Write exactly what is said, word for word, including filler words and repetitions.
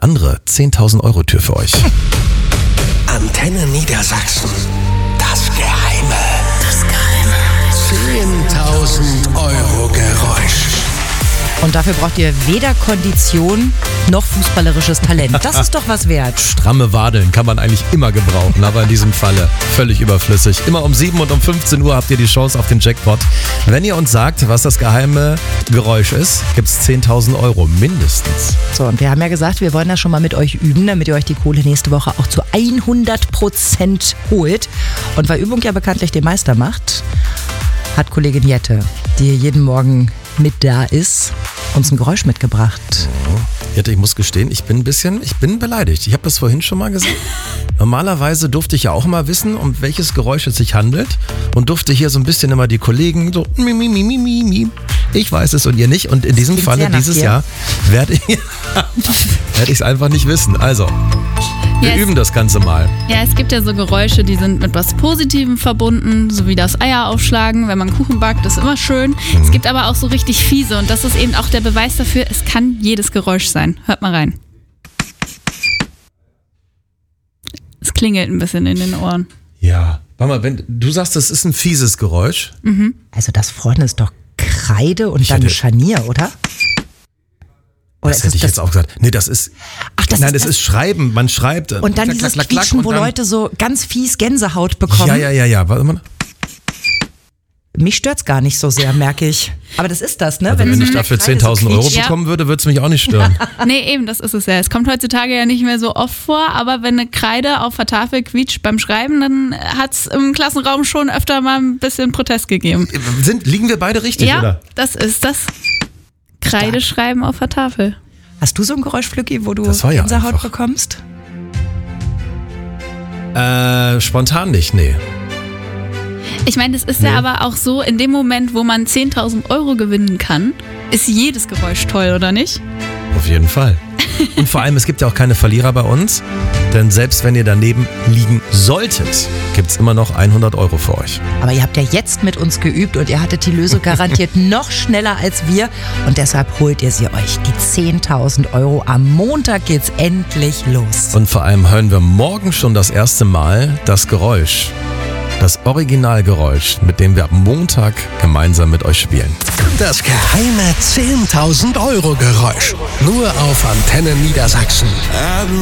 andere zehntausend Euro Tür für euch. Antenne Niedersachsen. Das Geheime. Das Geheime. zehntausend Euro Geräusch. Und dafür braucht ihr weder Kondition noch fußballerisches Talent. Das ist doch was wert. Stramme Wadeln kann man eigentlich immer gebrauchen, aber in diesem Falle völlig überflüssig. Immer um sieben und um fünfzehn Uhr habt ihr die Chance auf den Jackpot. Wenn ihr uns sagt, was das geheime Geräusch ist, gibt es zehntausend Euro mindestens. So, und wir haben ja gesagt, wir wollen das schon mal mit euch üben, damit ihr euch die Kohle nächste Woche auch zu hundert Prozent holt. Und weil Übung ja bekanntlich den Meister macht, hat Kollegin Jette, die hier jeden Morgen mit da ist, uns ein Geräusch mitgebracht. Jette, ich muss gestehen, ich bin ein bisschen, ich bin beleidigt. Ich habe das vorhin schon mal gesagt. Normalerweise durfte ich ja auch mal wissen, um welches Geräusch es sich handelt und durfte hier so ein bisschen immer die Kollegen so mi, mi, mi, mi, mi, mi. Ich weiß es und ihr nicht. Und in diesem klingt Falle sehr nach dieses dir. Jahr werde ich werde ich es einfach nicht wissen. Also, wir Ja, es- üben das Ganze mal. Ja, es gibt ja so Geräusche, die sind mit was Positivem verbunden, so wie das Eier aufschlagen, wenn man Kuchen backt, ist immer schön. Mhm. Es gibt aber auch so richtig fiese und das ist eben auch der Beweis dafür, es kann jedes Geräusch sein. Hört mal rein. Es klingelt ein bisschen in den Ohren. Ja. Warte mal, wenn du sagst, das ist ein fieses Geräusch. Also das, Freunde, ist doch Kreide und Ich dann hätte- Scharnier, oder? Oder Das ist hätte es ich das? jetzt auch gesagt. Nee, das ist. Ach, das Nein, ist das das- ist Schreiben. Man schreibt. Und dann klack, dieses klack, klack, klack, Quietschen, und wo dann- Leute so ganz fies Gänsehaut bekommen. Ja, ja, ja, ja. Warte mal. Mich stört's gar nicht so sehr, merke ich. Aber das ist das, ne? Also wenn es ich mit der dafür Kreide zehntausend so Euro quietscht. Ja. bekommen würde, würde es mich auch nicht stören. Nee, eben, das ist es ja. Es kommt heutzutage ja nicht mehr so oft vor, aber wenn eine Kreide auf der Tafel quietscht beim Schreiben, dann hat es im Klassenraum schon öfter mal ein bisschen Protest gegeben. Sind, liegen wir beide richtig, Ja, oder? das ist das Kreideschreiben auf der Tafel. Hast du so ein Geräusch, Flücki, wo du Das war ja Gänsehaut einfach. bekommst? Äh, spontan nicht, nee. Ich meine, es ist Nee. ja aber auch so, in dem Moment, wo man zehntausend Euro gewinnen kann, ist jedes Geräusch toll, oder nicht? Auf jeden Fall. Und vor allem, es gibt ja auch keine Verlierer bei uns, denn selbst wenn ihr daneben liegen solltet, gibt es immer noch hundert Euro für euch. Aber ihr habt ja jetzt mit uns geübt und ihr hattet die Lösung garantiert noch schneller als wir. Und deshalb holt ihr sie euch. Die zehntausend Euro. Am Montag geht's endlich los. Und vor allem hören wir morgen schon das erste Mal das Geräusch. Das Originalgeräusch, mit dem wir ab Montag gemeinsam mit euch spielen. Das geheime zehntausend Euro Geräusch. Nur auf Antenne Niedersachsen.